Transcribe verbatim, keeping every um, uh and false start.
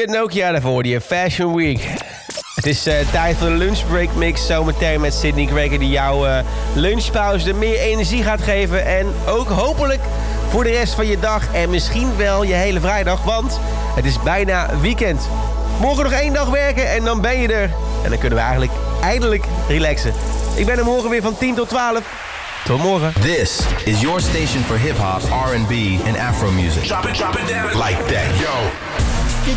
Kid Nokia, daarvoor die Fashion Week. Het is uh, tijd voor de lunchbreak mix. Zometeen met Sydney Greger die jouw uh, lunchpauze meer energie gaat geven. En ook hopelijk voor de rest van je dag en misschien wel je hele vrijdag. Want het is bijna weekend. Morgen nog één dag werken en dan ben je er. En dan kunnen we eigenlijk eindelijk relaxen. Ik ben er morgen weer van tien tot twaalf. Tot morgen. This is your station for hip-hop, R and B, and Afro music. Drop it, drop it down like that, yo.